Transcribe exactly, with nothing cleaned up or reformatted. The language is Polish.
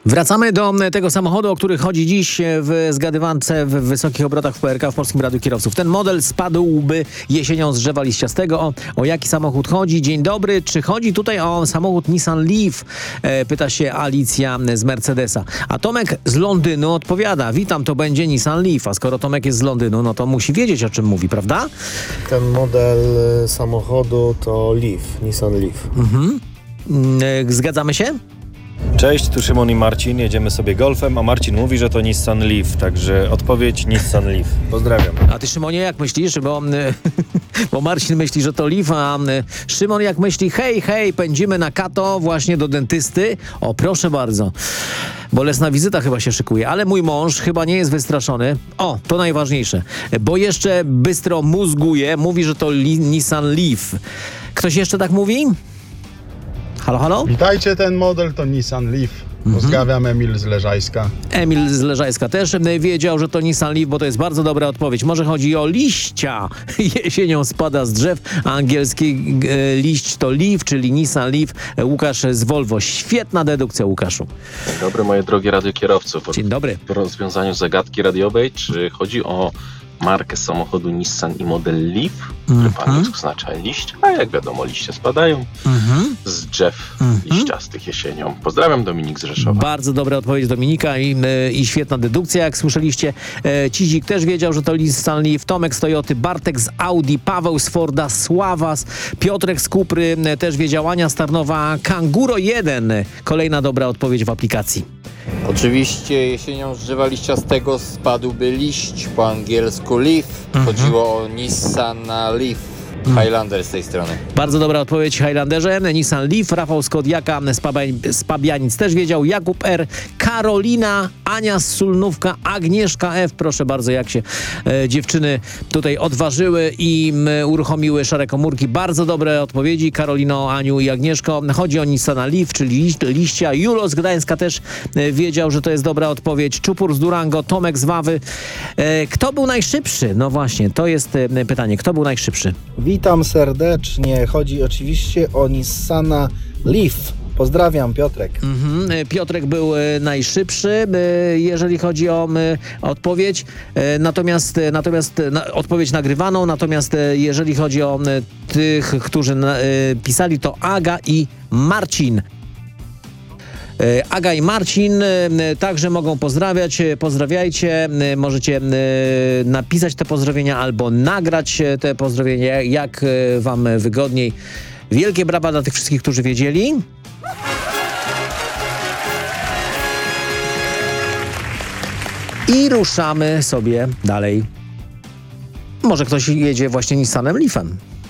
Wracamy do tego samochodu, o który chodzi dziś w zgadywance w wysokich obrotach w P R K w Polskim Radiu Kierowców. Ten model spadłby jesienią z drzewa liściastego. O, o jaki samochód chodzi? Dzień dobry. Czy chodzi tutaj o samochód Nissan Leaf? E, pyta się Alicja z Mercedesa. A Tomek z Londynu odpowiada. Witam, to będzie Nissan Leaf. A skoro Tomek jest z Londynu, no to musi wiedzieć, o czym mówi, prawda? Ten model samochodu to Leaf, Nissan Leaf. Mhm. E, zgadzamy się? Cześć, tu Szymon i Marcin, jedziemy sobie Golfem, a Marcin mówi, że to Nissan Leaf, także odpowiedź Nissan Leaf. Pozdrawiam. A ty, Szymonie, jak myślisz? Bo, bo Marcin myśli, że to Leaf, a Szymon jak myśli, hej, hej, pędzimy na Kato właśnie do dentysty. O, proszę bardzo. Bolesna wizyta chyba się szykuje, ale mój mąż chyba nie jest wystraszony. O, to najważniejsze, bo jeszcze bystro mózguje, mówi, że to li- Nissan Leaf. Ktoś jeszcze tak mówi? Halo, halo? Witajcie, ten model to Nissan Leaf. Pozdrawiam, Emil z Leżajska. Emil z Leżajska też wiedział, że to Nissan Leaf, bo to jest bardzo dobra odpowiedź. Może chodzi o liścia. Jesienią spada z drzew, a angielski e, liść to Leaf, czyli Nissan Leaf. Łukasz z Volvo. Świetna dedukcja, Łukaszu. Dzień dobry, moje drogie radiokierowcy. Dzień dobry. W rozwiązaniu zagadki radiowej, czy chodzi o markę samochodu Nissan i model Leaf, który Mhm. po angielsku oznacza liść, a jak wiadomo liście spadają Mhm. z drzew Mhm. liściastych jesienią. Pozdrawiam, Dominik z Rzeszowa. Bardzo dobra odpowiedź Dominika i, e, i świetna dedukcja, jak słyszeliście. E, Cizik też wiedział, że to Nissan Leaf, Tomek z Toyoty, Bartek z Audi, Paweł z Forda, Sława, z Piotrek z Kupry e, też wiedział, Ania Starnowa, Kanguro jeden. Kolejna dobra odpowiedź w aplikacji. Oczywiście jesienią z drzewa liściastego spadłby liść, po angielsku leaf. Mhm. Chodziło o Nissana Leaf. Highlander z tej strony. Bardzo dobra odpowiedź, Highlanderze. Nissan Leaf, Rafał z Kodiaka, z, Pabian- z Pabianic też wiedział, Jakub R, Karolina, Ania z Sulnówka, Agnieszka F. Proszę bardzo, jak się e, dziewczyny tutaj odważyły i m, uruchomiły szare komórki. Bardzo dobre odpowiedzi, Karolino, Aniu i Agnieszko. Chodzi o Nissana Leaf, czyli liść, liścia. Julo z Gdańska też e, wiedział, że to jest dobra odpowiedź. Czupur z Durango, Tomek z Wawy. E, kto był najszybszy? No właśnie, to jest e, pytanie. Kto był najszybszy? Witam serdecznie. Chodzi oczywiście o Nissana Leaf. Pozdrawiam, Piotrek. Mhm. Piotrek był e, najszybszy, e, jeżeli chodzi o e, odpowiedź. E, natomiast e, natomiast e, na, odpowiedź nagrywaną, natomiast e, jeżeli chodzi o e, tych, którzy na, e, pisali, to Aga i Marcin. E, Aga i Marcin e, także mogą pozdrawiać. E, Pozdrawiajcie. E, Możecie e, napisać te pozdrowienia albo nagrać e, te pozdrowienia, jak e, wam wygodniej. Wielkie brawa dla tych wszystkich, którzy wiedzieli. I ruszamy sobie dalej. Może ktoś jedzie właśnie Nissanem Leafem.